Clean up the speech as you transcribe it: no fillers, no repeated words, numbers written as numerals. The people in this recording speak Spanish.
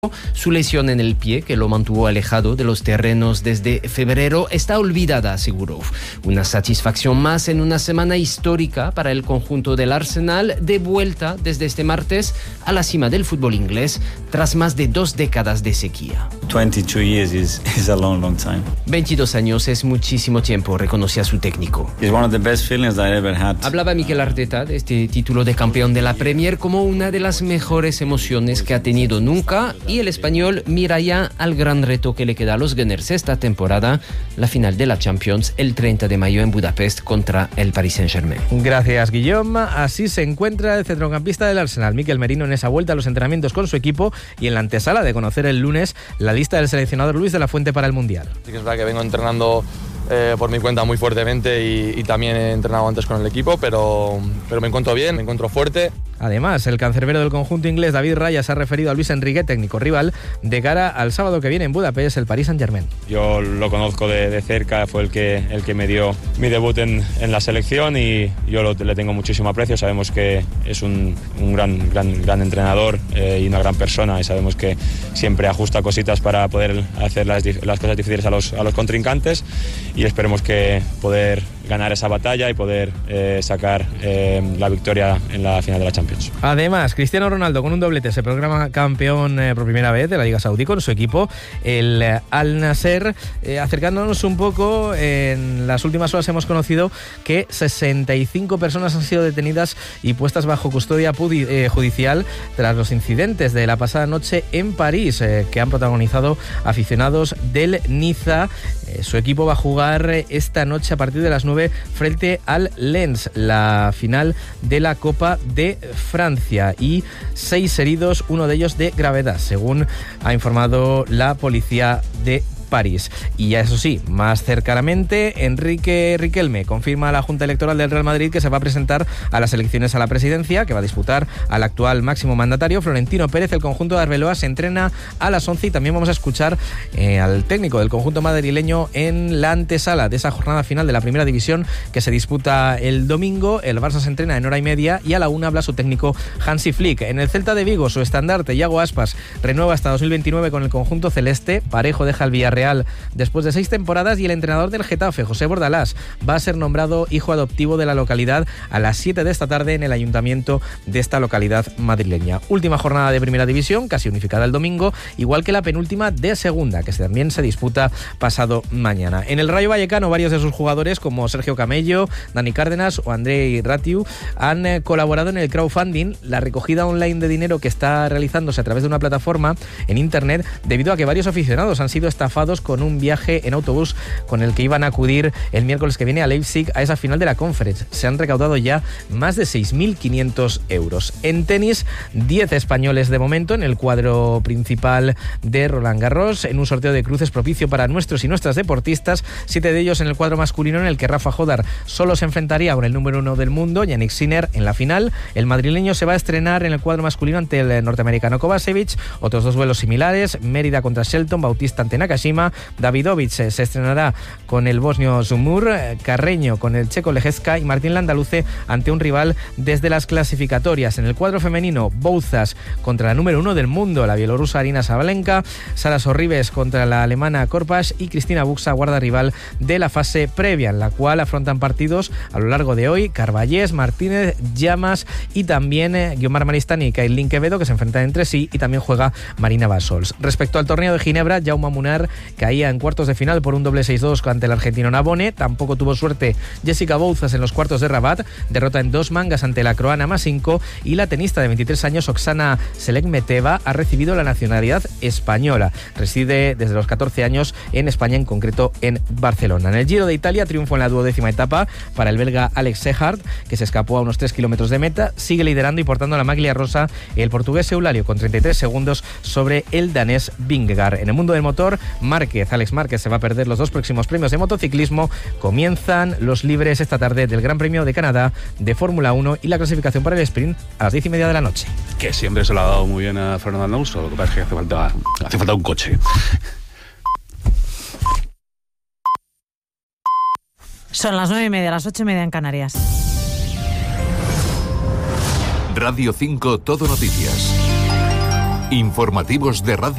Su lesión en el pie, que lo mantuvo alejado de los terrenos desde febrero, está olvidada, aseguró. Una satisfacción más en una semana histórica para el conjunto del Arsenal, de vuelta desde este martes a la cima del fútbol inglés tras más de 2 décadas de sequía. 22 years is a long time. 22 años es muchísimo tiempo, reconocía su técnico. It's one of the best feelings that I ever had. Hablaba Mikel Arteta de este título de campeón de la Premier como una de las mejores emociones que ha tenido nunca, y el español mira ya al gran reto que le queda a los Gunners esta temporada, la final de la Champions el 30 de mayo en Budapest contra el Paris Saint-Germain. Gracias, Guillaume. Así se encuentra el centrocampista del Arsenal, Mikel Merino, en esa vuelta a los entrenamientos con su equipo y en la antesala de conocer el lunes la lista del seleccionador Luis de la Fuente para el Mundial. Sí que es verdad que vengo entrenando por mi cuenta muy fuertemente y también he entrenado antes con el equipo, pero me encuentro bien, me encuentro fuerte. Además, el cancerbero del conjunto inglés, David Raya, se ha referido a Luis Enrique, técnico rival, de cara al sábado que viene en Budapest, el Paris Saint-Germain. Yo lo conozco de cerca, fue el que me dio mi debut en la selección y yo le tengo muchísimo aprecio. Sabemos que es un gran entrenador y una gran persona, y sabemos que siempre ajusta cositas para poder hacer las cosas difíciles a los contrincantes, y esperemos que poder ganar esa batalla y poder sacar la victoria en la final de la Champions. Además, Cristiano Ronaldo con un doblete se proclama campeón por primera vez de la Liga Saudí con su equipo, el Al Nasser. Acercándonos un poco, en las últimas horas hemos conocido que 65 personas han sido detenidas y puestas bajo custodia judicial tras los incidentes de la pasada noche en París, que han protagonizado aficionados del Niza. Su equipo va a jugar esta noche a partir de las 9 frente al Lens, la final de la Copa de Francia, y 6 heridos, uno de ellos de gravedad, según ha informado la policía de París. Y ya eso sí, más cercanamente, Enrique Riquelme confirma a la Junta Electoral del Real Madrid que se va a presentar a las elecciones a la presidencia, que va a disputar al actual máximo mandatario, Florentino Pérez. El conjunto de Arbeloa se entrena a las 11 y también vamos a escuchar al técnico del conjunto madrileño en la antesala de esa jornada final de la Primera División que se disputa el domingo. El Barça se entrena en hora y media y a la 1 habla su técnico Hansi Flick. En el Celta de Vigo, su estandarte Iago Aspas renueva hasta 2029 con el conjunto celeste. Parejo deja el Villarreal después de 6 temporadas y el entrenador del Getafe, José Bordalás, va a ser nombrado hijo adoptivo de la localidad a las 7 de esta tarde en el ayuntamiento de esta localidad madrileña. Última jornada de Primera División, casi unificada el domingo, igual que la penúltima de Segunda, que también se disputa pasado mañana. En el Rayo Vallecano, varios de sus jugadores, como Sergio Camello, Dani Cárdenas o Andrei Ratiu, han colaborado en el crowdfunding, la recogida online de dinero que está realizándose a través de una plataforma en internet, debido a que varios aficionados han sido estafados con un viaje en autobús con el que iban a acudir el miércoles que viene a Leipzig a esa final de la Conference. Se han recaudado ya más de 6.500 euros. En tenis, 10 españoles de momento en el cuadro principal de Roland Garros, en un sorteo de cruces propicio para nuestros y nuestras deportistas, 7 de ellos en el cuadro masculino, en el que Rafa Jodar solo se enfrentaría con el número 1 del mundo, Yannick Sinner, en la final. El madrileño se va a estrenar en el cuadro masculino ante el norteamericano Kovacevic. Otros 2 duelos similares: Mérida contra Shelton, Bautista ante Nakashima. Davidovich se estrenará con el bosnio Zumur, Carreño con el checo Lejezka y Martín Landaluce ante un rival desde las clasificatorias. En el cuadro femenino, Bouzas contra la número 1 del mundo, la bielorrusa Arina Sabalenka, Sara Sorribes contra la alemana Korpas y Cristina Buxa guarda rival de la fase previa, en la cual afrontan partidos a lo largo de hoy Carballés, Martínez, Llamas y también Guiomar Maristani y Kailin Quevedo, que se enfrentan entre sí, y también juega Marina Basols. Respecto al torneo de Ginebra, Jaume Munar caía en cuartos de final por un doble 6-2 ante el argentino Nabone. Tampoco tuvo suerte Jessica Bouzas en los cuartos de Rabat, derrota en 2 mangas ante la croana Masinko, y la tenista de 23 años Oksana Selekmeteva ha recibido la nacionalidad española. Reside desde los 14 años en España, en concreto en Barcelona. En el Giro de Italia, triunfo en la 12ª etapa para el belga Alex Sehard, que se escapó a unos 3 kilómetros de meta. Sigue liderando y portando la maglia rosa el portugués Eulario, con 33 segundos sobre el danés Vingegaard. En el mundo del motor, Alex Márquez se va a perder los 2 próximos premios de motociclismo. Comienzan los libres esta tarde del Gran Premio de Canadá de Fórmula 1 y la clasificación para el sprint a las 10:30 de la noche. Que siempre se lo ha dado muy bien a Fernando Alonso, lo que pasa es que hace falta un coche. Son las 9:30, las 8:30 en Canarias. Radio 5 Todo Noticias. Informativos de Radio